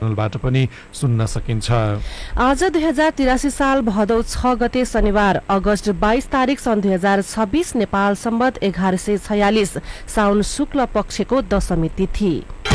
च्यानलबाट पनि सुन्न सकिन्छ। आज 2083 साल भदौ 6 गते शनिबार अगस्त 22 तारिक सन् 2026 नेपाल सम्बत 1146 साउन शुक्ल पक्षको दशमी तिथि।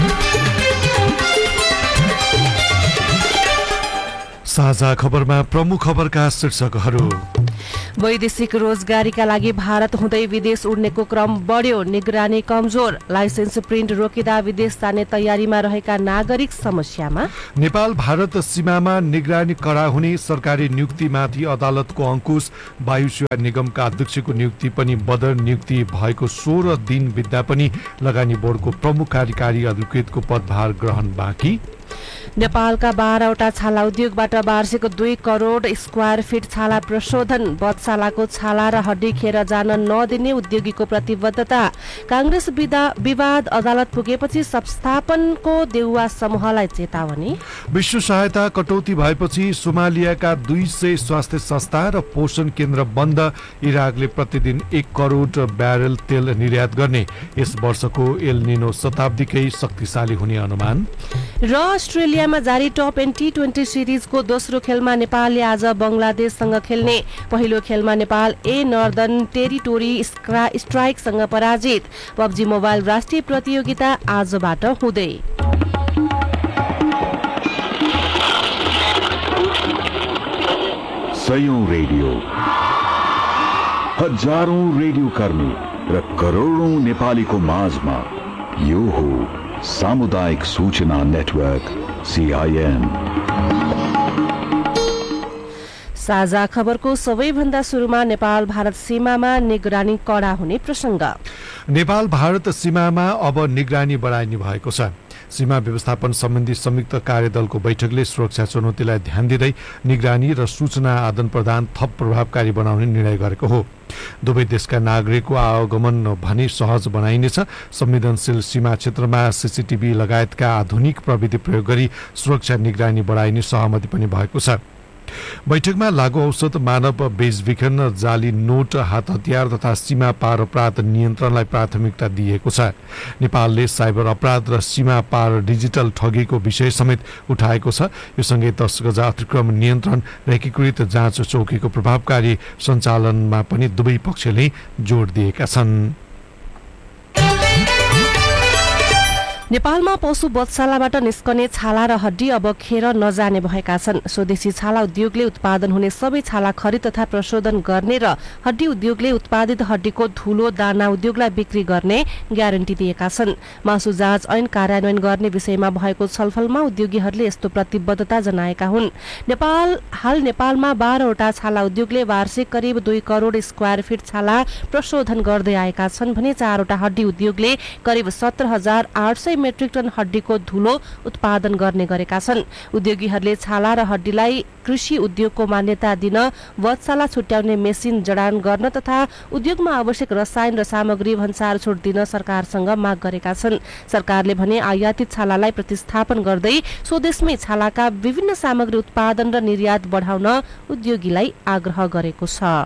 साझा खबरमा प्रमुख खबरका शीर्षकहरू। वैदेशिक रोजगारीका लागि भारत हुँदै विदेश उड्नेको क्रम बढ्यो, निगरानी कमजोर, लाइसेन्स प्रिन्ट रोकिँदा विदेश जाने तयारीमा रहेका नागरिक समस्यामा। नेपाल भारत सीमामा निगरानी कडा हुने, सरकारी नियुक्तिमाथि अदालतको अंकुश, वायु सेवा निगमका अध्यक्षको नियुक्ति पनि बदर नियुक्ति भएको 16 दिन बित्दा पनि लगानी बोर्डको प्रमुख कार्यकारी अधिकृतको पदभार ग्रहण बाँकी। नेपालका 12वटा छाला उद्योगबाट वार्षिक 2 करोड स्क्वायर फिट छाला प्रशोधन, बधशालाको छाला र हड्डी खेर जान नदिने उद्योगीको प्रतिबद्धता। कांग्रेस विवाद अदालत पुगेपछि संस्थापनको देउवा समूहलाई चेतावनी। विश्व सहायता कटौती भएपछि सोमालियाका 200 स्वास्थ्य संस्था र पोषण केन्द्र बन्द। इराकले प्रतिदिन 1 करोड ब्यारेल तेल निर्यात गर्ने। यस वर्षको एल निनो शताब्दीकै शक्तिशाली हुने अनुमान। र अस्ट्रेलियामा जारी टप एन्ड टी20 सिरिजको दोस्रो खेलमा नेपालले आज बंगलादेशसँग खेल्ने। पहिलो खेलमा नेपाल ए नर्दर्न टेरिटोरी स्ट्राइकसँग पराजित। पबजी मोबाइल राष्ट्रिय प्रतियोगिता आजबाट हुँदै। सयौं रेडियो, हजारौं रेडियो कर्मी र करोडौं नेपालीको माझमा यो हो सामुदायिक सूचना नेटवर्क CIN। साझा खबरको सबैभन्दा सुरुमा नेपाल भारत सीमामा निगरानी कडा हुने प्रसंग। नेपाल भारत सीमामा अब निगरानी बढाइने भएको छ। सीमा व्यवस्थापन सम्बन्धी संयुक्त कार्यदलको बैठकले सुरक्षा चुनौतीलाई ध्यान दिँदै निगरानी र सूचना आदान प्रदान थप प्रभावकारी बनाउने निर्णय गरेको हो। दुवै देशका नागरिकको आवागमन भने सहज बनाइनेछ। संवेदनशील सीमा क्षेत्रमा CCTV लगायतका आधुनिक प्रविधि प्रयोग गरी सुरक्षा निगरानी बढाइने सहमति पनि भएको छ। बैठकमा लागू औषध, मानव बेचबिखन, जाली नोट, हात हतियार तथा सीमा पार अपराध नियन्त्रणलाई प्राथमिकता दिएको छ। नेपालले साइबर अपराध र सीमा पार डिजिटल ठगीको विषय समेत उठाएको छ। यो सँगै 10 गजा अतिक्रमण नियन्त्रण र एकीकृत जाँच चौकीको प्रभावकारी सञ्चालनमा पनि दुवै पक्षले जोड दिएका छन्। नेपालमा पशु बधशालाबाट निस्कने छाला र हड्डी अब खेर नजाने भएका छन्। स्वदेशी छाला उद्योगले उत्पादन हुने सबै छाला खरिद तथा प्रशोधन गर्ने र हड्डी उद्योगले उत्पादित हड्डीको धुलो दाना उद्योगलाई बिक्री गर्ने ग्यारेन्टी दिएका छन्। मासु जाँच ऐन कार्यान्वयन गर्ने विषयमा भएको छलफलमा उद्योगीहरूले यस्तो प्रतिबद्धता जनाएका हुन्। हाल नेपालमा 12वटा छाला उद्योगले वार्षिक करिब 2 करोड स्क्वायर फिट छाला प्रशोधन गर्दै आएका छन् भने 4वटा हड्डी उद्योगले करिब 17,800 मेट्रिक टन हड्डीको धुलो उत्पादन गर्ने गरेका छन्। उद्योगीहरूले छाला र हड्डीलाई कृषि उद्योगको मान्यता दिन, वधशाला छुट्याउने मेसिन जडान गर्न तथा उद्योगमा आवश्यक रसायन र सामग्री भन्सार छुट दिन सरकारसँग माग गरेका छन्। सरकारले भने आयातित छालालाई प्रतिस्थापन गर्दै स्वदेशमै छालाका विभिन्न सामग्री उत्पादन र निर्यात बढाउन उद्योगीलाई आग्रह गरेको छ।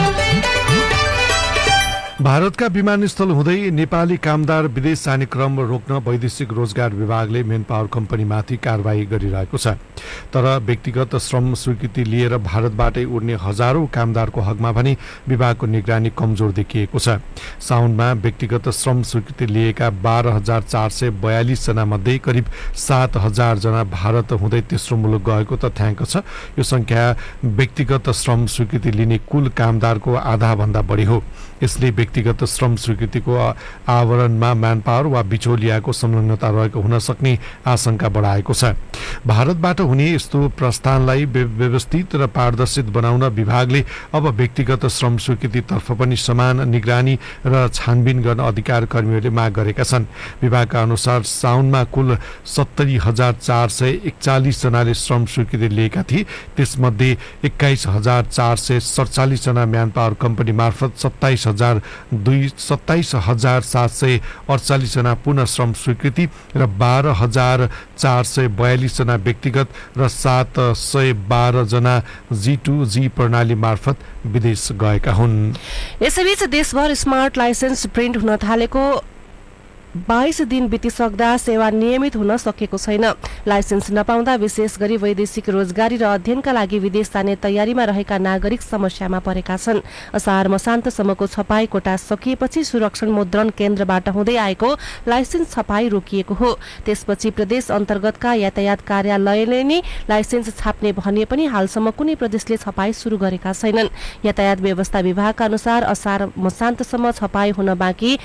भारतका विमानस्थल हुँदै नेपाली कामदार विदेश जाने क्रम रोक्न वैदेशिक रोजगार विभागले मेन पावर कम्पनीमाथि कारबाही गरिरहेको छ। तर व्यक्तिगत श्रम स्वीकृति लिएर भारतबाटै उड्ने हजारौं कामदारको हकमा भने विभागको निगरानी कमजोर देखिएको छ। साउनमा व्यक्तिगत श्रम स्वीकृति लिएका 12,442 जना मध्ये करिब 7,000 जना भारत हुँदै तेस्रो मुलुक गएको तथ्याङ्क छ। यो संख्या व्यक्तिगत श्रम स्वीकृति लिने कुल कामदारको आधा भन्दा बढी हो। यसले व्यक्तिगत श्रम स्वीकृतिको आवरणमा म्यानपावर वा बिचौलियाको संलग्नता रहेको हुन सक्ने आशंका बढाएको छ। भारतबाट हुने यस्तो प्रस्थानलाई व्यवस्थित र पारदर्शित बनाउन विभागले अब व्यक्तिगत श्रम स्वीकृतितर्फ पनि समान निगरानी र छानबिन गर्न अधिकार कर्मीहरूले माग गरेका छन्। विभागका अनुसार साउनमा कुल 70,441 जनाले श्रम स्वीकृति लिएका थिए। त्यसमध्ये 21,447 जना म्यानपावर कम्पनी मार्फत 27,748 जना पुनः श्रम स्वीकृति र 12,442 जना व्यक्तिगत र 712 जना G2G प्रणाली मार्फत विदेश गएका हुन्। यसैबीच देशभर स्मार्ट लाइसेन्स प्रिन्ट हुन थालेको 22 दिन बितिसक्दा सेवा नियमित हुन सकेको छैन। लाइसेन्स नपाउँदा विशेष गरी वैदेशिक रोजगारी र अध्ययनका लागि विदेश जाने तयारीमा रहेका नागरिक समस्यामा परेका छन्। असार मसान्तसम्मको छपाई कोटा सकिएपछि सुरक्षण मुद्रण केन्द्रबाट हुँदै आएको लाइसेन्स छपाई रोकिएको हो। त्यसपछि प्रदेश अन्तर्गतका यातायात कार्यालयले नै लाइसेन्स छाप्ने भनिए पनि हालसम्म कुनै प्रदेशले छपाई सुरु गरेका छैनन्। यातायात व्यवस्था विभागका अनुसार असार मसान्तसम्म छपाई हुन बाँकी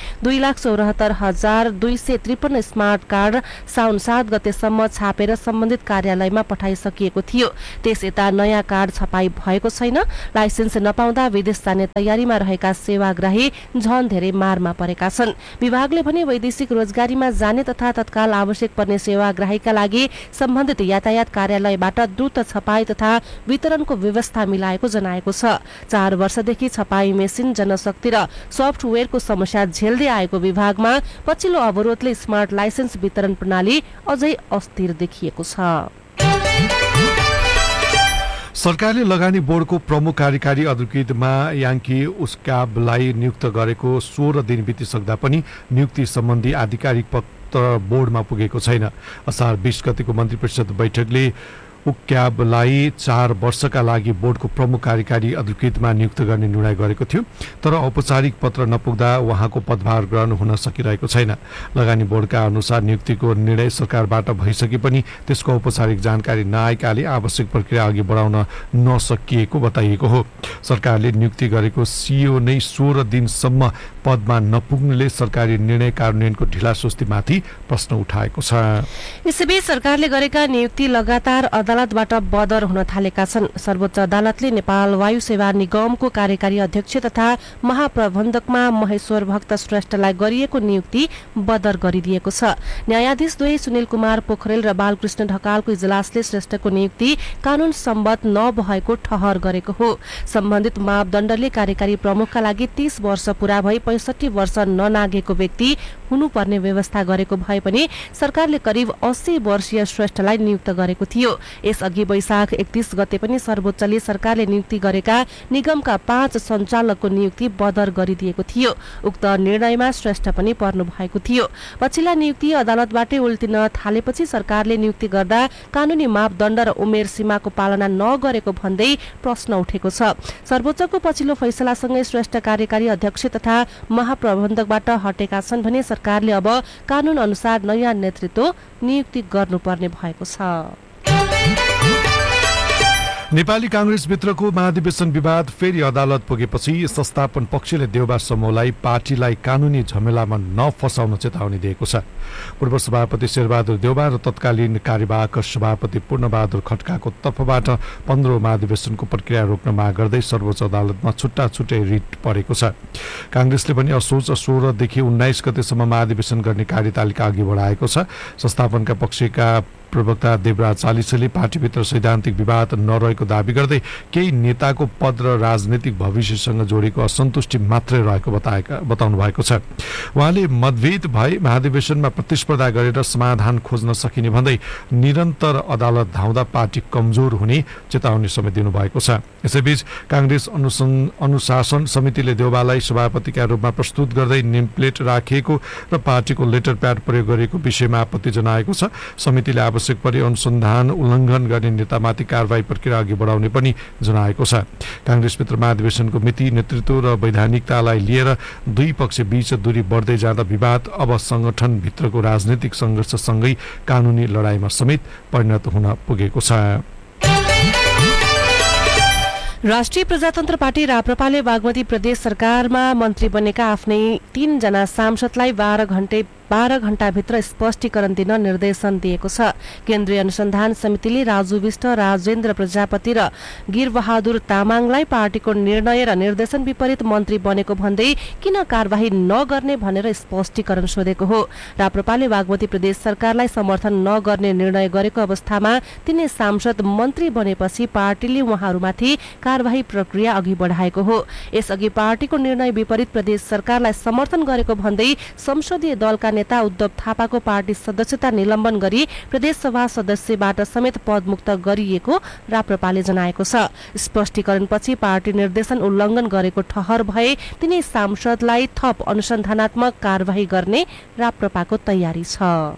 2,74,253 स्मार्ट कार्ड साउन 7 गतेसम्म छापेर सम्बन्धित कार्यालयमा पठाइसकिएको थियो। त्यस यता नयाँ कार्ड छपाई भएको छैन। लाइसेन्स नपाउँदा विदेश जाने तयारीमा रहेका सेवाग्राही झन धेरै मारमा परेका छन्। विभागले भने वैदेशिक रोजगारीमा जाने तथा तत्काल आवश्यक पर्ने सेवाग्राहीका लागि सम्बन्धित यातायात कार्यालयबाट द्रुत छपाई तथा वितरणको व्यवस्था मिलाएको जनाएको छ। 4 वर्षदेखि छपाई मेसिन, जनशक्ति र सफ्टवेयरको समस्या झेल्दै आएको विभागमा पछिल्लो अवरोधले स्मार्ट लाइसेन्स वितरण प्रणाली अझै अस्थिर देखिएको छ। सरकारले लगानी बोर्डको प्रमुख कार्यकारी अधिकृतमा याङ्की उस्काबलाई नियुक्त गरेको 16 दिन बितिसक्दा पनि नियुक्ति सम्बन्धी आधिकारिक पत्र बोर्डमा पुगेको छैन। असार 20 गतिको मन्त्री परिषद बैठकले उक्याबलाई 4 वर्षका लागि बोर्डको प्रमुख कार्यकारी अधिकृतमा नियुक्त गर्ने निर्णय गरेको थियो। तर औपचारिक पत्र नपुग्दा उहाँको पदभार ग्रहण हुन सकिरहेको छैन। लगानी बोर्डका अनुसार नियुक्तिको निर्णय सरकारबाट भइसके पनि त्यसको औपचारिक जानकारी नआएकाले आवश्यक प्रक्रिया अघि बढाउन नसकिएको बताइएको हो। सरकारले नियुक्ति गरेको सिइओ नै 16 दिनसम्म पदमा नपुग्नुले सरकारी निर्णय कार्यान्वयनको ढिलासुस्तीमाथि प्रश्न उठाएको छ। यसैबीच सरकारले गरेका नियुक्ति लगातार अदालतबाट बदर हुन थालेका छन्। सर्वोच्च अदालतले नेपाल वायु सेवा निगमको कार्यकारी अध्यक्ष तथा महाप्रबन्धकमा महेश्वर भक्त श्रेष्ठलाई गरिएको नियुक्ति बदर गरिदिएको छ। न्यायाधीश द्वय सुनिल कुमार पोखरेल र बालकृष्ण ढकालको इजलासले श्रेष्ठको नियुक्ति कानून सम्मत नभएको ठहर गरेको हो। सम्बन्धित मापदण्डले कार्यकारी प्रमुखका लागि 30 वर्ष पूरा भई 65 वर्ष ननागेको व्यक्ति हुनुपर्ने व्यवस्था गरेको भए पनि सरकारले करिब 80 वर्षीय श्रेष्ठलाई नियुक्त गरेको थियो। यसअघि वैशाख 31 गते पनि सर्वोच्चले सरकारले नियुक्ति गरेका निगमका 5 सञ्चालकको नियुक्ति बदर गरिदिएको थियो। उक्त निर्णयमा श्रेष्ठ पनि पर्नु भएको थियो। पछिल्ला नियुक्ति अदालतबाटै उल्टिन थालेपछि सरकारले नियुक्ति गर्दा कानूनी मापदण्ड र उमेर सीमाको पालना नगरेको भन्दै प्रश्न उठेको छ। सर्वोच्चको पछिल्लो फैसलासँगै श्रेष्ठ कार्यकारी अध्यक्ष तथा महाप्रबन्धकबाट हटेका छन् भने सरकारले अब कानून अनुसार नयाँ नेतृत्व नियुक्ति गर्नुपर्ने भएको छ। नेपाली कांग्रेसभित्रको महाधिवेशन विवाद फेरि अदालत पुगेपछि संस्थापन पक्षले देउबा समूहलाई पार्टीलाई कानूनी झमेलामा नफसाउन चेतावनी दिएको छ। पूर्व सभापति शेरबहादुर देउबा र तत्कालीन कार्यवाहक सभापति पूर्णबहादुर खड्काको तर्फबाट 15औं महाधिवेशनको प्रक्रिया रोक्न माग गर्दै सर्वोच्च अदालतमा छुट्टा छुट्टै रिट परेको छ। कांग्रेसले पनि असोज 16 देखि 19 गतेसम्म महाधिवेशन गर्ने कार्यतालिका अघि बढाएको छ। संस्थापनका पक्षका प्रवक्ता देवराज चालिसेले पार्टीभित्र सैद्धान्तिक विवाद नरहेको दावी गर्दै केही नेताको पद र राजनीतिक भविष्यसँग जोडेको असन्तुष्टि मात्रै रहेको बताउनु भएको छ। उहाँले मतभेद भए महाधिवेशनमा प्रतिस्पर्धा गरेर समाधान खोज्न सकिने भन्दै निरन्तर अदालत धाउँदा पार्टी कमजोर हुने चेतावनी समेत दिनुभएको छ। यसैबीच कांग्रेस अनुशासन समितिले देउबालाई सभापतिका रूपमा प्रस्तुत गर्दै नेमप्लेट राखिएको र पार्टीको लेटर प्याड प्रयोग गरेको विषयमा आपत्ति जनाएको छ। समितिले आवश्यक परे अनुसन्धान उल्लङ्घन गर्ने नेतामाथि कारवाही प्रक्रिया अघि बढाउने पनि जनाएको छ। कांग्रेसभित्र महाधिवेशनको मिति, नेतृत्व र वैधानिकतालाई लिएर दुई पक्ष बीच दूरी बढ्दै जाँदा विवाद अब संगठनभित्रको राजनीतिक संघर्षसँगै कानूनी लडाईँमा समेत परिणत हुन पुगेको छ। राष्ट्रिय प्रजातन्त्र पार्टी राप्रपाले बागमती प्रदेश सरकारमा मन्त्री बनेका आफ्नै 3 जना सांसदलाई 12 घण्टाभित्र स्पष्टीकरण दिन निर्देशन दिएको छ। केन्द्रीय अनुसन्धान समितिले राजु विष्ट, राजेन्द्र प्रजापति र गिरबहादुर तामाङलाई पार्टीको निर्णय र निर्देशन विपरीत मन्त्री बनेको भन्दै किन कारवाही नगर्ने भनेर स्पष्टीकरण सोधेको हो। राप्रपाले बागमती प्रदेश सरकारलाई समर्थन नगर्ने निर्णय गरेको अवस्थामा तिनै सांसद मन्त्री बनेपछि पार्टीले उहाँहरूमाथि कारवाही प्रक्रिया अघि बढाएको हो। यसअघि पार्टीको निर्णय विपरीत प्रदेश सरकारलाई समर्थन गरेको भन्दै संसदीय दलका नेता उद्धव थापाको पार्टी सदस्यता निलम्बन गरी प्रदेशसभा सदस्यबाट समेत पदमुक्त गरिएको राप्रपाले जनाएको छ। स्पष्टीकरणपछि पार्टी निर्देशन उल्लङ्घन गरेको ठहर भए तिनै सांसदलाई थप अनुसन्धानात्मक कारबाही गर्ने राप्रपाको तयारी छ।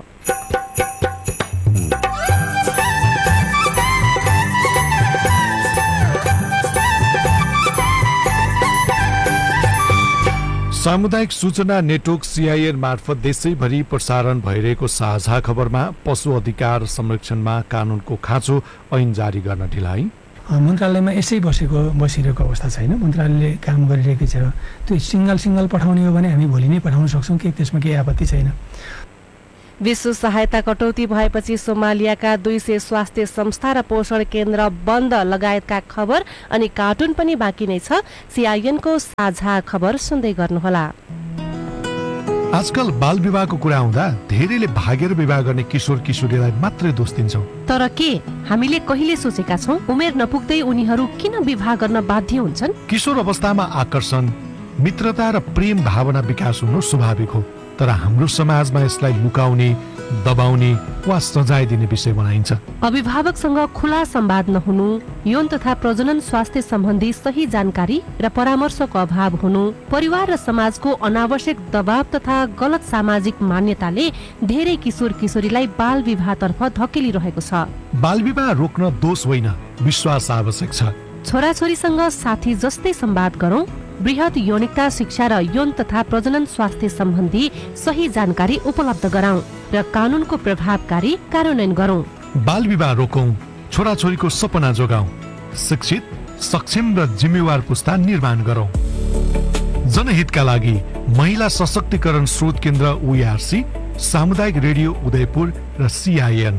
सामुदायिक सूचना नेटवर्क CIN मार्फत देशैभरि प्रसारण भइरहेको साझा खबरमा पशु अधिकार संरक्षणमा कानूनको खाँचो ऐन जारी गर्न ढिलाइ। मन्त्रालयमा यसै बसिरहेको अवस्था छैन। मन्त्रालयले काम गरिरहेको छ। त्यो सिंगल पठाउने हो भने हामी भोलि नै पठाउन सक्छौँ कि त्यसमा केही आपत्ति छैन। विश्व सहायता कटौती भएपछि सोमालियाका 200 स्वास्थ्य संस्था र पोषण केन्द्र बन्द लगायतका खबर अनि कार्टुन पनि बाँकी नै छ। CIN को साझा खबर सुन्दै गर्नुहोला। आजकल बाल विवाहको कुरा आउँदा धेरैले भागेर विवाह गर्ने किशोर किशोरीलाई मात्रै दोष दिन्छौँ। तर के हामीले कहिले सोचेका छौँ उमेर नपुग्दै उनीहरू किन विवाह गर्न बाध्य हुन्छन्? किशोर अवस्थामा आकर्षण, मित्रता र प्रेम भावना विकास हुनु स्वाभाविक हो। तर हाम्रो समाजमा यसलाई लुकाउने, दबाउने वा सजाय दिने विषय बनाइन्छ। अभिभावकसँग खुला संवाद नहुनु, यौन तथा प्रजनन स्वास्थ्य सम्बन्धी सही जानकारी र परामर्शको अभाव हुनु, परिवार र समाजको अनावश्यक दबाव तथा गलत सामाजिक मान्यताले धेरै किशोर किशोरीलाई बाल विवाहतर्फ धकेलिरहेको छ। बाल विवाह रोक्न दोष होइन, विश्वास आवश्यक छ। छोराछोरीसँग साथी जस्तै संवाद गरौं, बृहत यौनिकता शिक्षा र यौन तथा प्रजनन स्वास्थ्य सम्बन्धी सही जानकारी उपलब्ध गराउँ र कानूनको प्रभावकारी कार्यान्वयन गरौं। बाल विवाह रोकौं, छोराछोरीको सपना जोगाउँ, शिक्षित, सक्षम र जिम्मेवार पुस्ता निर्माण गरौं। जनहितका लागि महिला सशक्तिकरण स्रोत केन्द्र UARC, सामुदायिक रेडियो उदयपुर र CIN।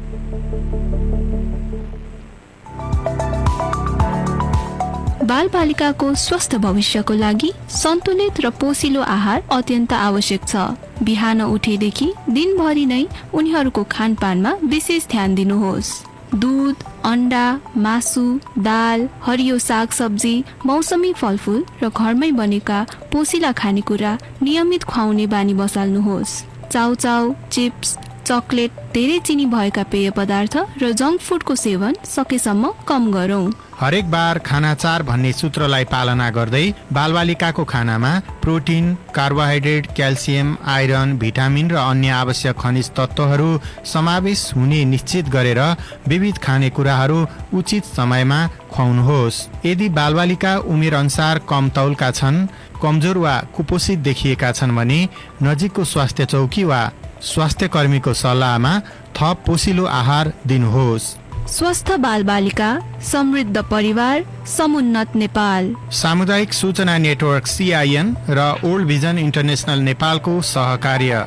बालबालिकाको स्वस्थ भविष्यको लागि सन्तुलित र पोषिलो आहार अत्यन्त आवश्यक छ। बिहान उठेदेखि दिनभरि नै उनीहरूको खानपानमा विशेष ध्यान दिनुहोस्। दूध, अन्डा, मासु, दाल, हरियो सागसब्जी, मौसमी फलफुल र घरमै बनेका पोषिला खानेकुरा नियमित खुवाउने बानी बसाल्नुहोस्। चाउचाउ, चिप्स, चकलेट, धेरै चिनी भएका पेय पदार्थ र जङ्क फुडको सेवन सकेसम्म कम गरौँ। हरेक बार खानाचार भन्ने सूत्रलाई पालना गर्दै बालबालिकाको खानामा protein, carbohydrate, calcium, iron, vitamin र अन्य आवश्यक खनिज तत्त्वहरू समावेश हुने निश्चित गरेर विविध खानेकुराहरू उचित समयमा खुवाउनुहोस्। यदि बालबालिका उमेर अनुसार कम तौलका छन्, कमजोर वा कुपोषित देखिएका छन् भने नजिकको स्वास्थ्य चौकी वा स्वास्थ्य कर्मीको सल्लाहमा थप पोषिलो आहार दिनुहोस्। स्वस्थ बालबालिका, समृद्ध परिवार, समुन्नत नेपाल। सामुदायिक सूचना नेटवर्क CIN र ओल्ड भिजन इन्टरनेसनल नेपालको सहकार्य।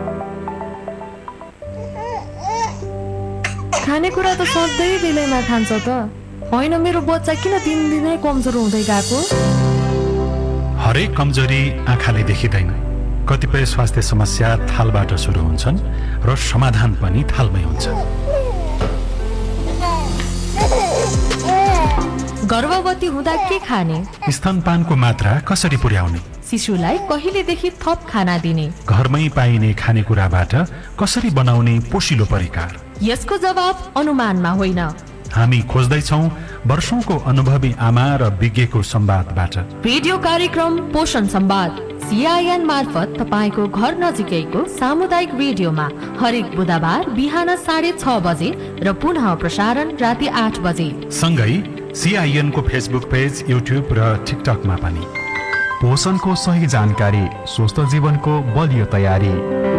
खानेकुरा त सधैँ बेलैमा खान्छ त होइन? मेरो बच्चा किन दिनदिनै कमजोर हुँदै गएको? हरेक कमजोरी आँखाले देखिँदैन। कतिपय स्वास्थ्य समस्या थालबाट सुरु हुन्छन् र समाधान पनि थालमै हुन्छ। गर्भवती हुँदा के खाने? स्तनपानको मात्रा कसरी पुर्याउने? शिशुलाई कहिलेदेखि थप खाना दिने? घरमै पाइने खानेकुराबाट कसरी बनाउने पोषिलो परिकार? यसको जवाब अनुमानमा होइन। हामी खोज्दैछौँ वर्षौंको अनुभवी आमा र विज्ञको संवादबाट। रेडियो कार्यक्रम पोषण संवाद CIN मार्फत तपाईको घर नजिकैको सामुदायिक रेडियोमा हरेक बुधबार बिहान 6:30 बजे र पुनः प्रसारण राति 8 बजे। सँगै CIN को फेसबुक पेज, युट्युब र टिकटकमा पनि। पोषणको सही जानकारी, स्वस्थ जीवनको बलियो तयारी।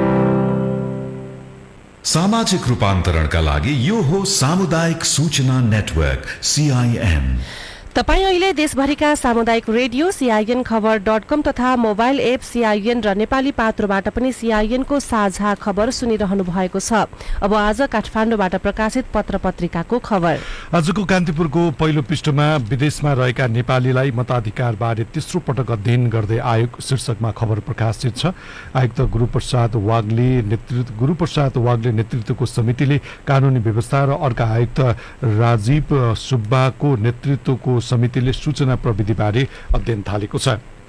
सामाजिक रूपान्तरणका लागि यो हो सामुदायिक सूचना नेटवर्क CIN। तपाईँ अहिले देशभरिका सामुदायिक रेडियो CIN खबर.com तथा मोबाइल एप CIN र नेपाली पात्रोबाट पनि CIN को साझा खबर सुनिरहनु भएको छ। अब आज काठमाडौँबाट प्रकाशित पत्र पत्रिकाको खबर। आजको कान्तिपुरको पहिलो पृष्ठमा विदेशमा रहेका नेपालीलाई मताधिकार बारे तेस्रो पटक अध्ययन गर्दै आयोग शीर्षकमा खबर प्रकाशित छ। आयुक्त गुरुप्रसाद वाग्ले नेतृत्वको समितिले कानूनी व्यवस्था र अर्का आयुक्त राजीव सुब्बाको नेतृत्वको समितिले सूचना प्रविधि बारे अध्ययन थालेको छ।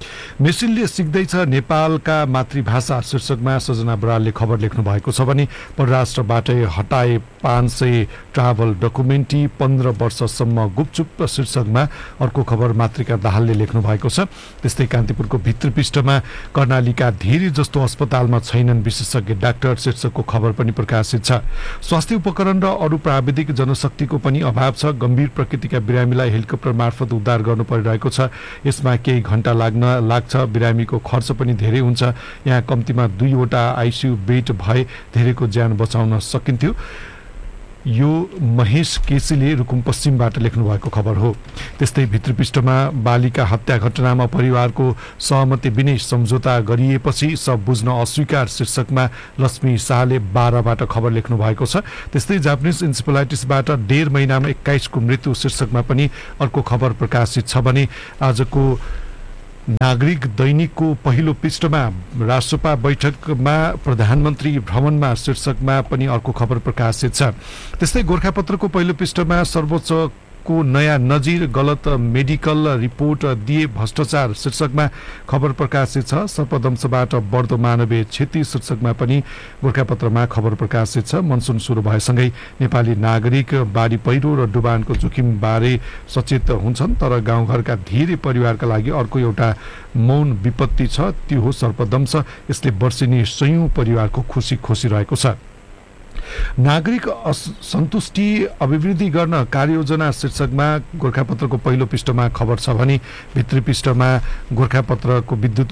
मेसिनले सिक्दैछ नेपालका मातृभाषा शीर्षकमा सजना बरालले खबर लेख्नु भएको छ भने परराष्ट्रबाटै हटाए 500 ट्राभल डकुमेन्टी 15 वर्षसम्म गुपचुप शीर्षकमा अर्को खबर मातृका दाहालले लेख्नु भएको छ। त्यस्तै कान्तिपुरको भित्र पृष्ठमा कर्णालीका धेरै जस्तो अस्पतालमा छैनन् विशेषज्ञ डाक्टर शीर्षकको खबर पनि प्रकाशित छ। स्वास्थ्य उपकरण र अरू प्राविधिक जनशक्तिको पनि अभाव छ। गम्भीर प्रकृतिका बिरामीलाई हेलिकप्टर मार्फत उद्धार गर्नु परिरहेको छ। यसमा केही घण्टा लाग्छ। बिरामीको खर्च पनि धेरै हुन्छ। यहाँ कम्तीमा 2वटा आइसियु बेड भए धेरैको ज्यान बचाउन सकिन्थ्यो। यो महेश केसीले रुकुम पश्चिमबाट लेख्नु भएको खबर हो। त्यस्तै भित्री पृष्ठमा बालिका हत्या घटनामा परिवारको सहमति बिनै सम्झौता गरिएपछि सब बुझ्न अस्वीकार शीर्षकमा लक्ष्मी शाहले 12बाट खबर लेख्नु भएको छ। त्यस्तै जापानिज इन्सेफेलाइटिसबाट 1.5 महिनामा 21 को मृत्यु शीर्षकमा पनि अर्को खबर प्रकाशित छ भने आजको नागरिक दैनिकको पहिलो पृष्ठमा राष्ट्रसभा बैठकमा प्रधानमन्त्री भ्रमणमा शीर्षकमा पनि अर्को खबर प्रकाशित छ। त्यस्तै गोरखापत्रको पहिलो पृष्ठमा सर्वोच्चको नयाँ नजिर गलत मेडिकल रिपोर्ट दिए भ्रष्टाचार शीर्षकमा खबर प्रकाशित छ। सर्पदंशबाट बढ्दो मानवीय क्षति शीर्षकमा पनि गोरखापत्रमा खबर प्रकाशित छ। मनसुन सुरु भएसँगै नेपाली नागरिक बाढी पहिरो र डुबानको जोखिमबारे सचेत हुन्छन्, तर गाउँघरका धेरै परिवारका लागि अर्को एउटा मौन विपत्ति छ, त्यो हो सर्पदंश। यसले वर्षेनी सयौं परिवारको खुसी रहेको छ। नागरिक सन्तुष्टि अभिवृद्धि गर्न कार्ययोजना शीर्षकमा गोरखापत्रको पहिलो पृष्ठमा खबर छ भने भित्री पृष्ठमा गोरखापत्रको विद्युत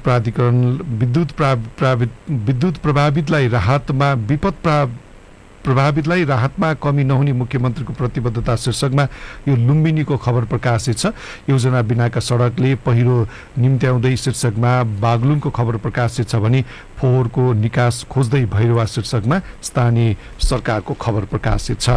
प्रभावितलाई राहतमा कमी नहुने मुख्यमन्त्रीको प्रतिबद्धता शीर्षकमा यो लुम्बिनीको खबर प्रकाशित छ। योजना बिनाका सडकले पहिरो निम्त्याउँदै शीर्षकमा बागलुङको खबर प्रकाशित छ भने फोहोरको निकास खोज्दै भैरवा शीर्षकमा स्थानीय सरकारको खबर प्रकाशित छ।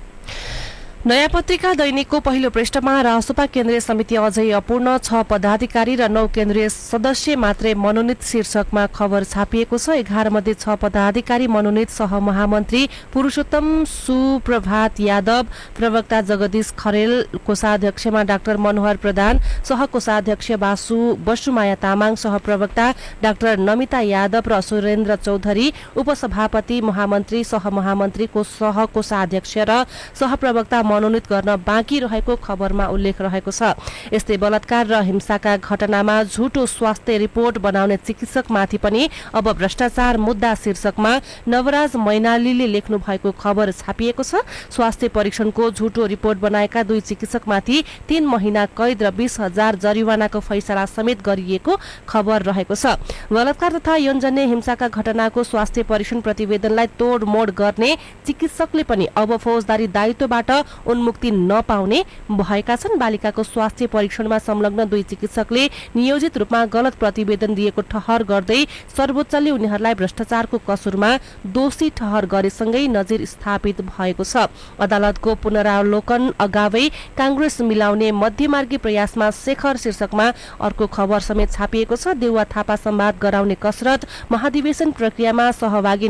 नयाँ पत्रिका दैनिकको पहिलो पृष्ठमा राष्ट्रसभा केन्द्रीय समिति अझै अपूर्ण 6 पदाधिकारी र 9 केन्द्रीय सदस्य मात्रै मनोनित शीर्षकमा खबर छापिएको छ। 11 मध्ये 6 पदाधिकारी मनोनित सहमहामन्त्री पुरुषोत्तम सुप्रभात यादव, प्रवक्ता जगदीश खरेल, कोषाध्यक्षमा डाक्टर मनोहर प्रधान, सहकोषाध्यक्ष बसुमाया तामाङ, सहप्रवक्ता डाक्टर नमिता यादव र सुरेन्द्र चौधरी, उपसभापति महामन्त्री सहमहामन्त्रीको सहकोषाध्यक्ष र सहप्रवक्ता मनोनित गर्न बाँकी रहेको खबरमा उल्लेख रहेको छ। यस्तै बलात्कार र हिंसाका घटनामा झुटो स्वास्थ्य रिपोर्ट बनाउने चिकित्सकमाथि पनि अब भ्रष्टाचार मुद्दा शीर्षकमा नवराज मैनालीले लेख्नु भएको खबर छापिएको छ। स्वास्थ्य परीक्षणको झुटो रिपोर्ट बनाएका 2 चिकित्सकमाथि 3 महिना कैद र 20,000 जरिवानाको फैसला समेत गरिएको खबर रहेको छ। बलात्कार तथा यौनजन्य हिंसाका घटनाको स्वास्थ्य परीक्षण प्रतिवेदनलाई तोडमोड गर्ने चिकित्सकले पनि अब फौजदारी दायित्वबाट उन्मुक्ति नपाउने भएका छन्। बालिकाको स्वास्थ्य परीक्षणमा संलग्न 2 चिकित्सकले नियोजित रूपमा गलत प्रतिवेदन दिएको ठहर गर्दै सर्वोच्चले उनीहरूलाई भ्रष्टाचारको कसुरमा दोषी ठहर गरेसँगै नजिर स्थापित भएको छ। अदालतको पुनरावलोकन अगावै कांग्रेस मिलाउने मध्यमार्गी प्रयासमा शेखर शीर्षकमा अर्को खबर समेत छापिएको छ। देउवा थापा संवाद गराउने कसरत, महाधिवेशन प्रक्रियामा सहभागी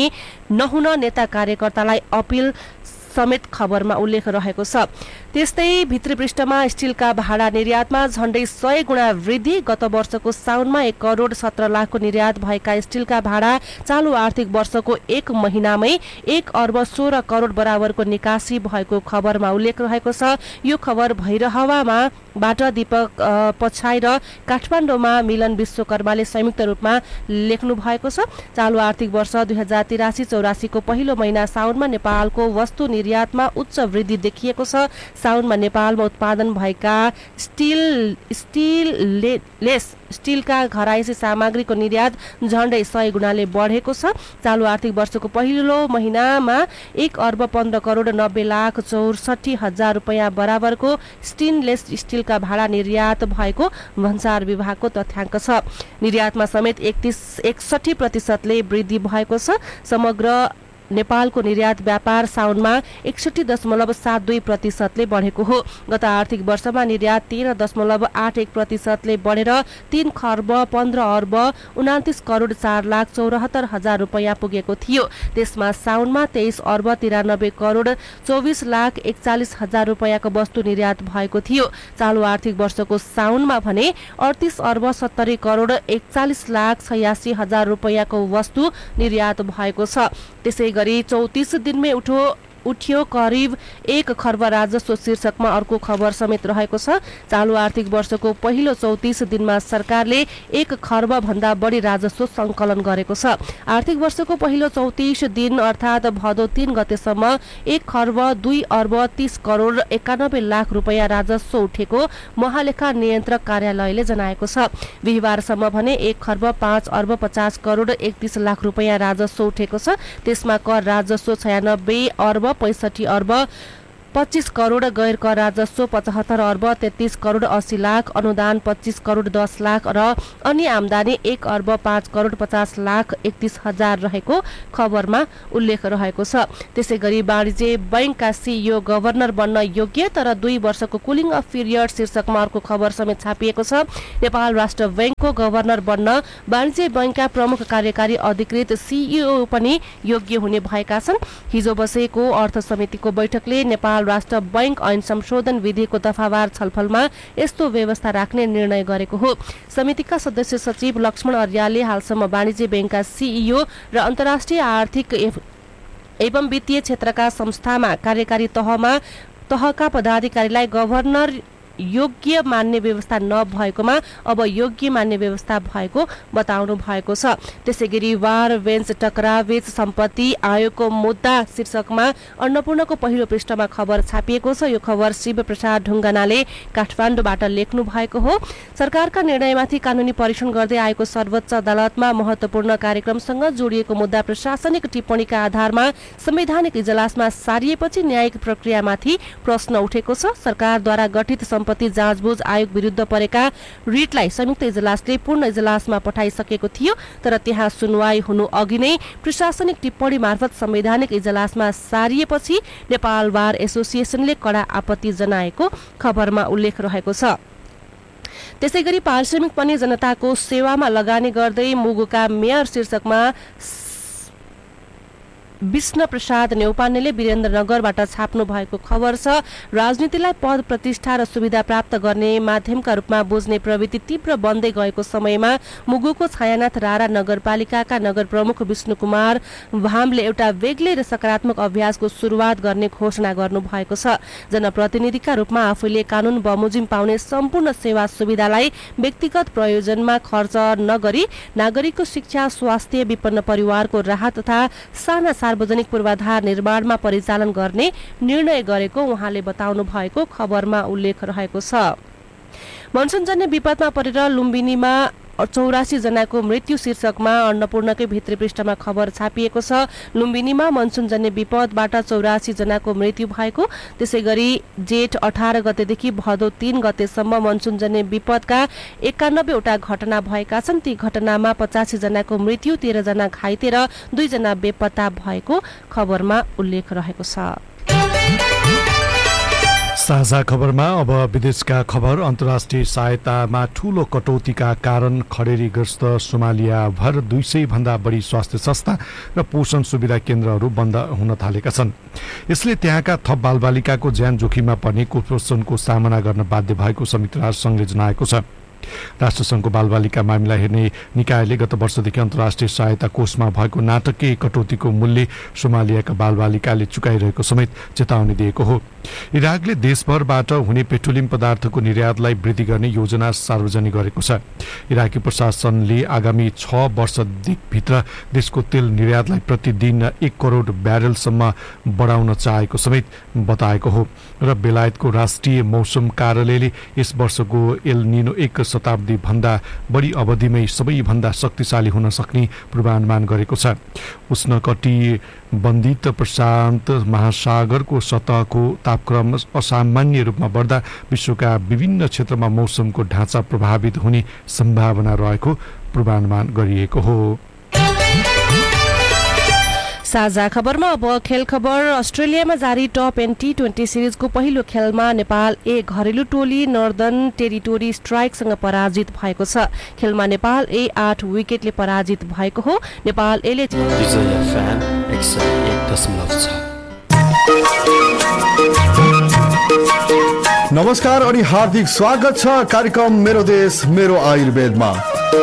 नहुन नेता कार्यकर्तालाई अपील समेत खबरमा उल्लेख रहेको छ। त्यस्तै भित्री पृष्ठमा स्टिलका भाडा निर्यातमा झण्डै 100 गुणा वृद्धि। गत वर्षको साउनमा 1 करोड 17 लाखको निर्यात भएका स्टिलका भाडा चालु आर्थिक वर्षको 1 महिनामै 1 अर्ब 16 करोड बराबरको निकासी भएको खबरमा उल्लेख रहेको छ। यो खबर भैरहवाबाट दीपक पछाई र काठमाडौँमा मिलन विश्वकर्माले संयुक्त रूपमा लेख्नु भएको छ। चालु आर्थिक वर्ष 2083-84 को पहिलो महिना साउनमा नेपालको वस्तु निर्यातमा उच्च वृद्धि देखिएको छ। साउनमा नेपालमा उत्पादन भएका स्टिलका घरायसी सामग्रीको निर्यात झण्डै 100 गुणाले बढेको छ। चालु आर्थिक वर्षको पहिलो महिनामा 1 अर्ब 15 करोड 90 लाख 64 हजार रुपैयाँ बराबरको स्टेनलेस स्टिलका भाडा निर्यात भएको भन्सार विभागको तथ्याङ्क छ। निर्यातमा समेत 61% ले वृद्धि भएको छ। समग्र नेपालको निर्यात व्यापार साउनमा 61.72% बढेको हो। गत आर्थिक वर्षमा निर्यात 13.81% बढेर 3 खर्ब 15 अर्ब 29 करोड 4,74,000 रुपैयाँ पुगेको थियो। त्यसमा साउनमा 23 अर्ब 93 करोड 24,41,000 रुपैयाँको वस्तु निर्यात भएको थियो। चालु आर्थिक वर्षको साउनमा भने 38 अर्ब 70 करोड 41,86,000 रुपैयाँको वस्तु निर्यात भएको छ। त्यसै गरी 34 दिनमै उठ्यो करिब 1 खर्ब राजस्व शीर्षकमा अर्को खबर समेत रहेको छ। चालु आर्थिक वर्षको पहिलो 34 दिनमा सरकारले 1 खर्ब भन्दा बढी राजस्व संकलन गरेको छ। आर्थिक वर्षको पहिलो 34 दिन अर्थात् भदौ 3 गतेसम्म 1 खर्ब 2 अर्ब 30 करोड 91 लाख रुपैयाँ राजस्व उठेको महालेखा नियन्त्रक कार्यालयले जनाएको छ। बिहिबारसम्म भने 1 खर्ब 5 अर्ब 50 करोड 31 लाख रुपैयाँ राजस्व उठेको छ। त्यसमा कर राजस्व 96 अर्ब 65 अर्ब 25 करोड, गैर कर राजस्व 75 अर्ब 33 करोड 80 लाख, अनुदान 25 करोड 10 लाख र अन्य आमदानी 1 अर्ब 5 करोड 50 लाख 31,000 रहेको खबरमा उल्लेख रहेको छ। त्यसै गरी वाणिज्य बैंकका सीईओ गभर्नर बन्न योग्य तर 2 वर्षको कुलिङ अफ पिरियड शीर्षकमा अर्को खबर समेत छापिएको छ। नेपाल राष्ट्र बैंकको गभर्नर बन्न वाणिज्य बैंकका प्रमुख कार्यकारी अधिकृत सीईओ पनि योग्य हुने भएका छन्। हिजो बसेको अर्थ समितिको बैठकले नेपाल राष्ट्र बैंक ऐन संशोधन विधिको दफावार छलफलमा यस्तो व्यवस्था राख्ने निर्णय गरेको हो। समितिका सदस्य सचिव लक्ष्मण अर्यालले हालसम्म वाणिज्य बैंकका सीईओ र अन्तर्राष्ट्रिय आर्थिक एवं वित्तीय क्षेत्रका संस्थामा कार्यकारी तहका पदाधिकारीलाई गभर्नर योग्य मान्ने व्यवस्था नभएकोमा अब योग्य मान्ने व्यवस्था भएको बताउनु भएको छ। त्यसैगरी वार बेन्च टकरावेच सम्पत्ति आयोगको मुद्दा शीर्षकमा अन्नपूर्णको पहिलो पृष्ठमा खबर छापिएको छ। यो खबर शिव प्रसाद ढुङ्गानाले काठमाडौँबाट लेख्नु भएको हो। सरकारका निर्णयमाथि कानूनी परीक्षण गर्दै आएको सर्वोच्च अदालतमा महत्वपूर्ण कार्यक्रमसँग जोडिएको मुद्दा प्रशासनिक टिप्पणीका आधारमा संवैधानिक इजलासमा सारिएपछि न्यायिक प्रक्रियामाथि प्रश्न उठेको छ। सरकारद्वारा गठित सम्पत्ति जाँचबुझ आयोग विरुद्ध परेका रिटलाई संयुक्त इजलासले पूर्ण इजलासमा पठाइसकेको थियो, तर त्यहाँ सुनवाई हुनु अघि नै प्रशासनिक टिप्पणी मार्फत संवैधानिक इजलासमा सारिएपछि नेपाल बार एसोसिएसनले कडा आपत्ति जनाएको खबरमा उल्लेख रहेको छ। त्यसैगरी पारिश्रमिक पनि जनताको सेवामा लगानी गर्दै मुगुका मेयर शीर्षकमा विष्णु प्रसाद न्यौपानेले वीरेन्द्रनगरबाट छाप्नु भएको खबर छ। राजनीतिलाई पद प्रतिष्ठा र सुविधा प्राप्त गर्ने माध्यमका रूपमा बुझ्ने प्रवृत्ति तीव्र बन्दै गएको समयमा मुगुको छायानाथ रारा नगरपालिकाका नगर प्रमुख विष्णु कुमार भामले एउटा बेग्लै र सकारात्मक अभ्यासको सुरुवात गर्ने घोषणा गर्नु भएको छ। जनप्रतिनिधिका रूपमा आफूले कानून बमोजिम पाउने सम्पूर्ण सेवा सुविधालाई व्यक्तिगत प्रयोजनमा खर्च नगरी नागरिकको शिक्षा, स्वास्थ्य, विपन्न परिवारको राहत तथा साना सार्वजनिक पूर्वाधार निर्माणमा परिचालन गर्ने निर्णय गरेको उहाँले बताउनु भएको खबरमा उल्लेख रहेको छ। मनसुनजन्य विपदमा परेर लुम्बिनीमा 84 जनाको मृत्यु शीर्षकमा अन्नपूर्णकै भित्री पृष्ठमा खबर छापिएको छ। लुम्बिनीमा मनसुनजन्य विपदबाट 84 जनाको मृत्यु भएको, त्यसैगरी जेठ 18 गतेदेखि भदौ 3 गतेसम्म मनसुनजन्य विपदका 91 वटा घटना भएका छन्। ती घटनामा 85 जनाको मृत्यु, 13 जना घाइते र 2 जना बेपत्ता भएको खबरमा उल्लेख रहेको छ। साझा खबरमा अब विदेशका खबर। अन्तर्राष्ट्रिय सहायतामा ठूलो कटौतीका कारण खडेरीग्रस्त सोमालिया भर 200 भन्दा बढी स्वास्थ्य संस्था र पोषण सुविधा केन्द्रहरू बन्द हुन थालेका छन्। यसले त्यहाँका थप बालबालिकाको ज्यान जोखिममा पर्ने कुपोषणको सामना गर्न बाध्य भएको संयुक्त राष्ट्र संघले जनाएको छ। राष्ट्रसङ्घको बालबालिका मामिला हेर्ने निकायले गत वर्षदेखि अन्तर्राष्ट्रिय सहायता कोषमा भएको नाटकीय कटौतीको मूल्य सोमालियाका बालबालिकाले चुकाइरहेको समेत चेतावनी दिएको हो। इराकले देशभरबाट हुने पेट्रोलियम पदार्थको निर्यातलाई वृद्धि गर्ने योजना सार्वजनिक गरेको छ। इराकी प्रशासनले आगामी 6 वर्षभित्र देशको तेल निर्यातलाई प्रतिदिन 1 करोड ब्यारेलसम्म बढाउन चाहेको समेत बताएको हो र बेलायतको राष्ट्रिय मौसम कार्यालयले यस वर्षको एल निनो 1 शताब्दी भन्दा बढी अवधिमै सबैभन्दा शक्तिशाली हुन सक्ने पूर्वानुमान गरेको छ। उष्णकटिबन्धित प्रशान्त महासागरको सतहको तापक्रम असामान्य रूपमा बढ्दा विश्वका विभिन्न क्षेत्रमा मौसमको ढाँचा प्रभावित हुने सम्भावना रहेको पूर्वानुमान गरिएको हो। साझा खबरमा अब खेल खबर। अस्ट्रेलियामा जारी टप एन्ड T20 सिरिजको पहिलो खेलमा नेपाल ए घरेलु टोली नर्दर्न टेरिटोरी स्ट्राइकसँग पराजित भएको छ। खेलमा नेपाल ए 8 विकेटले पराजित भएको हो। नेपाल एले नमस्कार अनि हार्दिक स्वागत छ कार्यक्रम मेरो देश मेरो आयुर्वेदमा।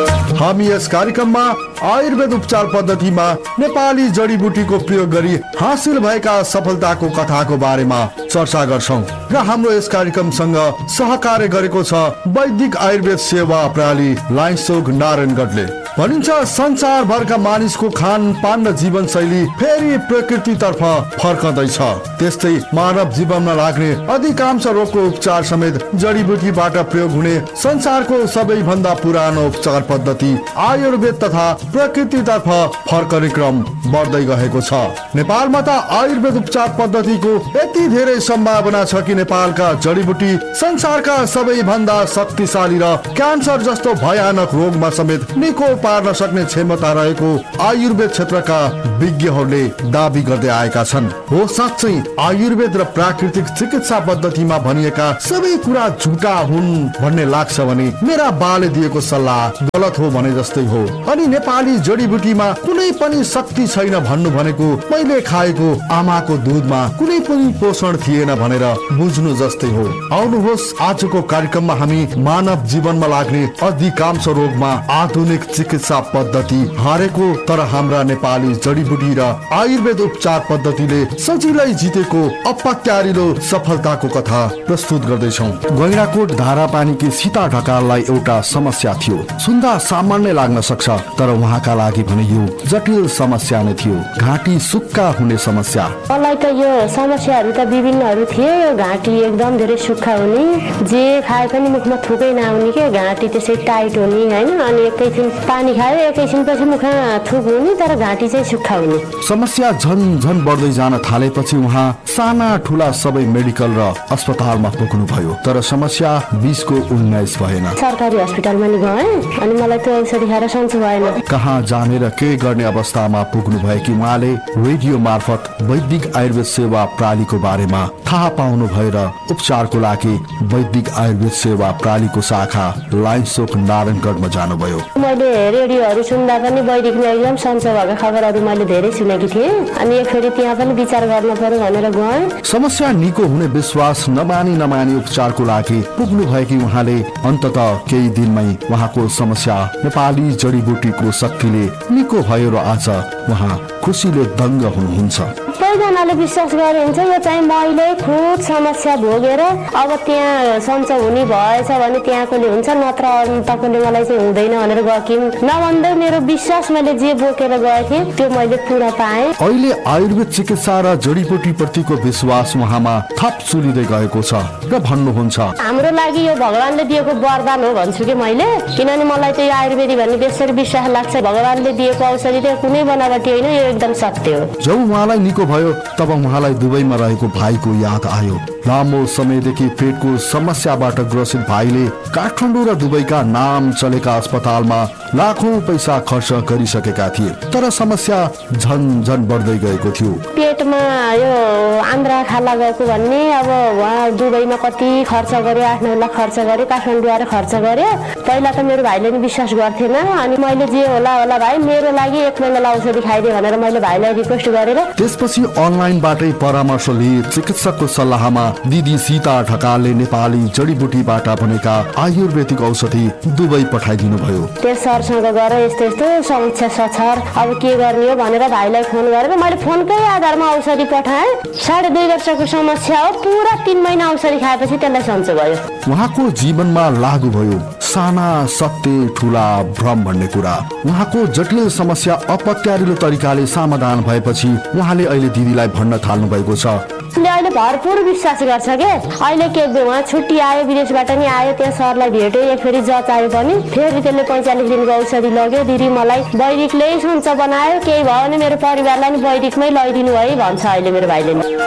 हामी यस कार्यक्रममा आयुर्वेद उपचार पद्धतिमा नेपाली जडीबुटीको प्रयोग गरी हासिल भएका सफलताको कथाको बारेमा चर्चा गर्छौं र हाम्रो यस कार्यक्रमसँग सहकार्य गरेको छ वैदिक आयुर्वेद सेवा प्रणाली लाइन्सोक नारायणगढले। भनिन्छ संसारभरका मानिसको खानपान र जीवनशैली फेरि प्रकृतितर्फ फर्कँदैछ। त्यस्तै मानव जीवनमा लाग्ने अधिकांश रोगको उपचार समेत जडीबुटीबाट प्रयोग हुने संसारको सबैभन्दा पुरानो उपचार पद्धति आयुर्वेद तथा प्रकृतितर्फ फर्कने क्रम बढ्दै गएको छ। नेपालमा त आयुर्वेद उपचार पद्धतिको यति धेरै सम्भावना छ कि नेपालका जडीबुटी संसारका सबैभन्दा शक्तिशाली र क्यान्सर जस्तो भयानक रोगमा समेत निको पार्न सक्ने क्षमता रहेको आयुर्वेद क्षेत्रका विज्ञहरूले दाबी गर्दै आएका छन्। हो साँच्चै आयुर्वेद र प्राकृतिक चिकित्सा पद्धतिमा भनिएका सबै कुरा झुटा हुन् भन्ने लाग्छ भने मेरा बाले दिएको सल्लाह गलत हो भने जस्तै हो। अनि नेपाली जडीबुटीमा कुनै पनि शक्ति छैन भन्नु भनेको मैले खाएको आमाको दुधमा कुनै पनि पोषण थिएन भनेर बुझ्नु जस्तै हो। आउनुहोस् आजको कार्यक्रममा हामी मानव जीवनमा लाग्ने अधिकांश रोगमा आधुनिक चिकित्सा पद्धति हारेको तर हाम्रा नेपाली जडीबुटी र आयुर्वेद उपचार पद्धतिले सजिलै जितेको अपत्यारिलो सफलताको कथा प्रस्तुत गर्दैछौँ। गैंडाकोट धारापानीकी सीता ढकाललाई एउटा समस्या थियो। सुन्दा सामान्य लाग्न सक्छ तर उहाँका लागि भने यो जटिल समस्या नै थियो। घाँटी सुक्खा हुने समस्या। मलाई त यो समस्याहरू त विभिन्नहरू थिए। यो घाँटी एकदम धेरै सुक्खा हुने, जे खाए पनि मुखमा थुकै नआउने के, घाँटी त्यसै टाइट हुने हैन। अनि एकैछिन पानी खायो एकैछिनपछि मुखमा थुक हुने तर घाँटी चाहिँ सुक्खा हुने। समस्या झन झन बढ्दै जान थालेपछि उहाँ साना ठुला सबै मेडिकल र अस्पतालमा पुग्नु भयो तर समस्या 20 को 19 भएन। सरकारी अस्पतालमा नि गए अनि मलाई त औषधि खाएर सन्चो भएन। कहाँ जाने र के गर्ने अवस्थामा पुग्नु भयो कि उहाँले रेडियो मार्फत वैदिक आयुर्वेद सेवा प्रणालीको बारेमा थाहा पाउनु भयो र उपचारको लागि वैदिक आयुर्वेद सेवा प्रणालीको शाखा लाइन्सोक नारायणगढमा जानुभयो। मैले रेडियोहरू सुन्दा पनि वैदिकमा एकदम सन्चो भएको खबरहरू मैले धेरै सुनेकी थिएँ। अनि एकफेरि त्यहाँ पनि विचार गर्न पर्यो भनेर गएँ। समस्या निको हुने विश्वास नमानी उपचारको लागि पुग्नु भएकी उहाँले अन्तत केही दिनमै उहाँको समस्या नेपाली जडीबुटीको शक्तिले निको भयो र आज उहाँ खुसीले दङ्ग हुनुहुन्छ। सबैजनाले विश्वास गरे हुन्छ यो चाहिँ मैले खुद समस्या भोगेर अब त्यहाँ सन्चो हुने भएछ भने त्यहाँकोले हुन्छ नत्र तपाईँले मलाई चाहिँ हुँदैन भनेर गएकी नभन्दै मेरो विश्वास मैले जे बोकेर गएँ त्यो मैले पुरा पाएँ। अहिले आयुर्वेद चिकित्सा र जडीबुटी प्रतिको विश्वास उहाँमा थप चुलिँदै गएको छ र भन्नुहुन्छ हाम्रो लागि यो भगवानले दिएको वरदान हो भन्छु कि मैले। किनभने मलाई त यो आयुर्वेदी भन्ने बेसरी विश्वास लाग्छ भगवानले दिएको औषधि त कुनै बनावटी होइन, यो एकदम सत्य हो। जब उहाँलाई निको भयो तब उहाँलाई दुबईमा रहेको भाइको याद आयो। लामो समयदेखि पेटको समस्याबाट ग्रसित भाइले काठमाडौँ र दुबईका नाम चलेका अस्पतालमा लाखौं पैसा खर्च गरिसकेका थिए तर समस्या झन झन बढ्दै गएको थियो। पेटमा यो आन्द्रा खाला गएको भन्ने अब उहाँ दुबईमा कति खर्च गर्यो, 8-9 लाख खर्च गर्यो, काठमाडौँ आएर खर्च गर्यो। पहिला त मेरो भाइले नि विश्वास गर्थेन। अनि मैले जे होला भाइ मेरो लागि 1 महिना औषधि खाइदिए भनेर मैले भाइलाई रिक्वेस्ट गरेर त्यसपछि अनलाइनबाटै परामर्श लिए चिकित्सकको सल्लाहमा दिदी सीता ढकालले नेपाली जडीबुटीबाट बनेका आयुर्वेदिक औषधि दुबई पठाइदिनु भयो। त्यस सरसँग गएर यस्तो समस्या छ अब के गर्ने हो भनेर भाइलाई फोन गरेर मैले फोनकै आधारमा औषधि पठाएँ। 2.5 वर्षको समस्या हो, पुरा 3 महिना औषधि खाएपछि त्यसलाई सन्चो भयो। उहाँको जीवनमा लागू भयो साना सत्य ठुला भ्रम भन्ने कुरा। उहाँको जटिल समस्या अपत्यारिलो तरिकाले समाधान भएपछि उहाँले अहिले दिदीलाई भन्न थाल्नु भएको छ। अहिले भरपुर विश्वास गर्छ के। अहिले के उहाँ छुट्टी आयो, विदेशबाट नि आयो, त्यहाँ सरलाई भेट्यो, एक फेरि जचायो पनि फेरि त्यसले 45 दिनको औषधि लग्यो। दिदी मलाई वैदिकले सन्चो बनायो, केही भयो भने मेरो परिवारलाई नि वैदिकमै लैदिनु है भन्छ अहिले मेरो भाइले।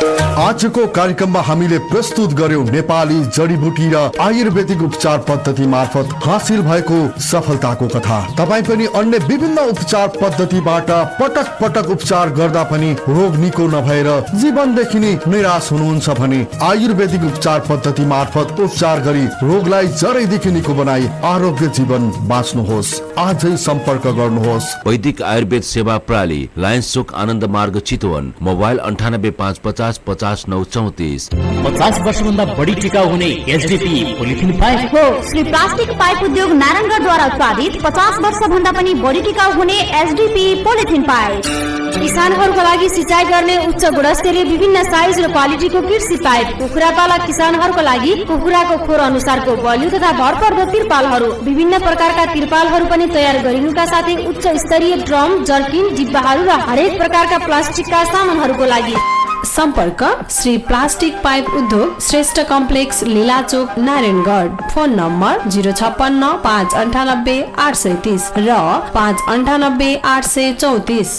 आजको कार्यक्रममा हामीले प्रस्तुत गर्यौं नेपाली जडीबुटी र आयुर्वेदिक उपचार पद्धति मार्फत हासिल भएको सफलताको कथा। तपाईँ पनि अन्य विभिन्न उपचार पद्धतिबाट पटक पटक उपचार गर्दा पनि रोग निको नभएर जीवनदेखि नै निराश हुनुहुन्छ भने आयुर्वेदिक उपचार पद्धति मार्फत उपचार गरी रोगलाई जरैदेखि निको बनाई आरोग्य जीवन बाँच्नुहोस्। आजै सम्पर्क गर्नुहोस्। वैदिक आयुर्वेद सेवा प्रणाली, लायन्स चोक, आनन्द मार्ग, चितवन। मोबाइल 985550 50 वर्षभन्दा बढी टिकाउ हुने एसडीपी पोलिथिन पाइप हो। श्री प्लास्टिक पाइप उद्योग नारायणगढद्वारा उत्पादित 50 वर्षभन्दा पनि बढी टिकाउ हुने एसडीपी पोलिथिन पाइप। किसानहरूको लागि सिँचाइ गर्ने उच्च गुणस्तरीय विभिन्न साइज र क्वालिटीको कृषि पाइप। कुखुरा पालक किसानहरूको लागि कुखुराको खोर अनुसारको बलियो तथा भरपर्दो तिरपालहरू, विभिन्न प्रकारका तिरपालहरू पनि तयार गरिनुका साथै उच्च स्तरीय ड्रम, जर्किन, डिब्बाहरू र हरेक प्रकारका प्लास्टिकका सामानहरूको लागि सम्पर्क श्री प्लास्टिक पाइप उद्योग, Shrestha complex, लीलाचोक, Narayangarh. Phone number 056 598 830 र 598 834।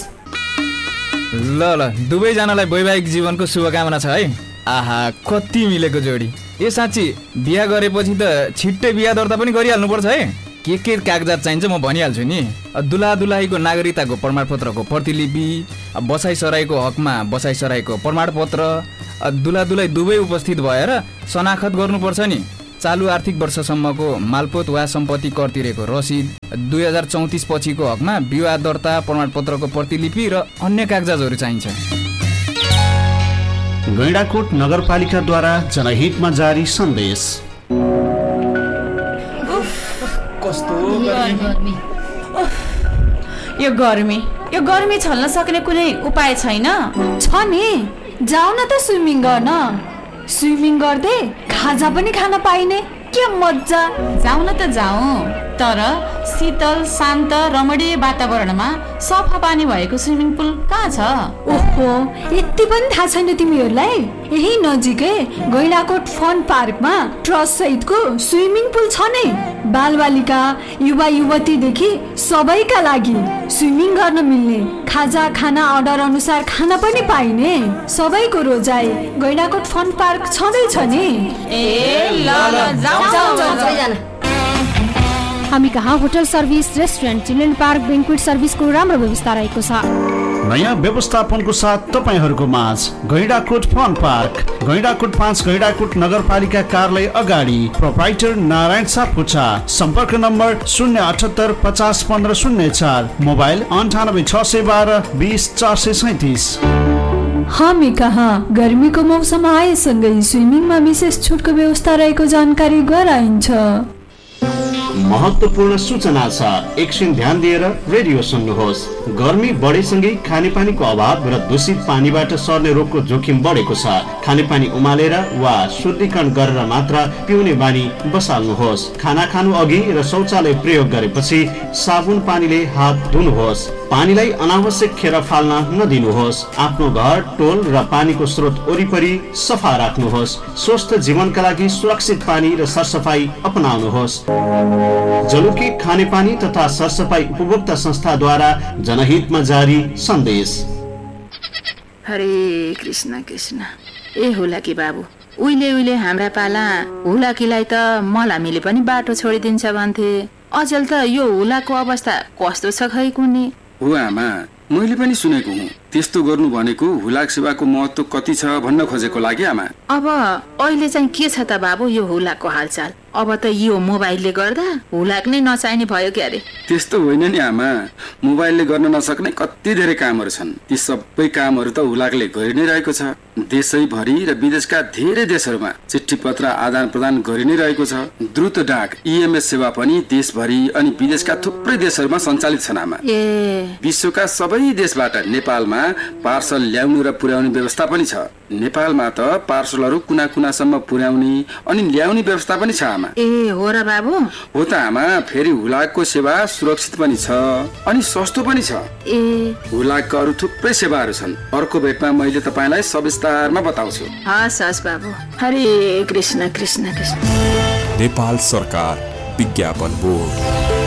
ल दुवैजनालाई वैवाहिक जीवनको शुभकामना छ है। आहा, कति मिलेको जोडी। ए साँच्ची बिहा गरेपछि त छिट्टै बिहा दर्ता पनि गरिहाल्नु पर्छ है। के कागजात चाहिन्छ म भनिहाल्छु नि। दुला दुलाहीको नागरिकताको प्रमाणपत्रको प्रतिलिपि, बसाइ सराईको हकमा बसाइ सराईको प्रमाणपत्र, दुला दुलाई दुवै उपस्थित भएर शनाखत गर्नुपर्छ नि। चालु आर्थिक वर्षसम्मको मालपोत वा सम्पत्ति कर तिरेको रसिद, 2034 पछिको हकमा विवाह दर्ता प्रमाणपत्रको प्रतिलिपि र अन्य कागजातहरू चाहिन्छ। गैंडाकोट नगरपालिकाद्वारा जनहितमा जारी सन्देश। यो गर्मी छल्न सक्ने कुनै उपाय छैन? छ नि, जाऊ न त स्विमिङ गर्न। स्विमिङ गर्दै खाजा पनि खान पाइने, के मजा। जाऊ न त जाऊ, तर शीतल शान्त रमणीय वातावरणमा सफा पानी भएको स्विमिङ पुल कहाँ छ? ओहो, यति पनि थाहा छैन तिमीहरूलाई? यही नजिकै गैंडाकोट फन पार्कमा ट्रस्ट सहितको स्विमिङ पुल छ नै। बालबालिका, युवा युवतीदेखि सबैका लागि स्विमिङ गर्न मिल्ने, खाजा खाना अर्डर अनुसार खाना पनि पाइने, सबैको रोजाइ गैंडाकोट फन पार्क छँदैछ नि। ए ल जाऊ। हामी कहाँ hotel service, restaurant, children park, बेन्क्वेट सर्भिसको राम्रो व्यवस्था रहेको छ। नयाँ व्यवस्थापनको साथ तपाईहरूको माझ गैंडाकोट फन पार्क, गैंडाकोट 5, गैंडाकोट नगरपालिका कार्यालय अगाडि, प्रोप्राइटर नारायण सापकोटा। सम्पर्क नम्बर 078 50 15 04, मोबाइल 98 612 20 437। हामी कहाँ गर्मीको मौसम आएसँगै स्विमिङमा विशेष छुटको व्यवस्था रहेको जानकारी गराइन्छ। महत्त्वपूर्ण सूचना छ, एकछिन ध्यान दिएर रेडियो सुन्नुहोस्। गर्मी बढेसँगै खानेपानीको अभाव र दूषित पानीबाट सर्ने रोगको जोखिम बढेको छ। खानेपानी उमालेर वा शुद्धिकरण गरेर मात्र पिउने बानी बसाल्नुहोस्। खाना खानु अघि र शौचालय प्रयोग गरेपछि साबुन पानीले हात धुनुहोस्। पानीलाई अनावश्यक खेर फाल्न नदिनुहोस्। आफ्नो घर, टोल र पानीको स्रोत वरिपरि सफा राख्नुहोस्। स्वस्थ जीवनका लागि सुरक्षित पानी र सरसफाई अपनाउनुहोस्। जलुकी खानेपानी तथा सरसफाई उपभोक्ता संस्थाद्वारा जनहितमा जारी सन्देश। हरे कृष्ण कृष्ण। ए हुलाकी बाबु, उहिले हाम्रा पाला हुलाकीलाई त मलामीले पनि बाटो छोडिदिन्छ भन्थे। अचेल त यो हुलाको अवस्था कस्तो छ खै कुनी? हो आमा, मैले पनि सुनेको हुँ। त्यस्तो गर्नु भनेको हुलाक सेवाको महत्त्व कति छ भन्न खोजेको लागि आमा। अब अहिले चाहिँ के छ त बाबु यो हुलाकको हालचाल? अब त यो मोबाइलले गर्दा हुलाक नै नचाहिने भयो क्यारे? त्यस्तो होइन नि आमा, मोबाइलले गर्न नसक्ने कति धेरै कामहरू छन्। ती सबै कामहरू त हुलाकले गरि नै रहेको छ। देशैभरि र विदेशका धेरै देशहरूमा चिठी पत्र आदान प्रदान गरि नै रहेको छ। द्रुत डाक EMS सेवा पनि देशभरि अनि विदेशका थुप्रै देशहरूमा सञ्चालित छन् आमा। विश्वका सबै देशबाट नेपालमा पार्सल ल्याउनु र पुर्याउने व्यवस्था पनि छ। नेपालमा त पार्सलहरू कुना कुनासम्म पुर्याउने अनि ल्याउने व्यवस्था पनि छ आमा। ए हो र बाबु? हो त आमा। फेरि हुलाकको सेवा सुरक्षित पनि छ अनि सस्तो पनि छ। हुलाकका अरू थुप्रै सेवाहरू छन्। अर्को भेटमा मैले तपाईँलाई सविस्तारमा बताउँछु। हस् बाबु। हरे कृष्ण कृष्ण कृष्ण। नेपाल सरकार विज्ञापन बोर्ड।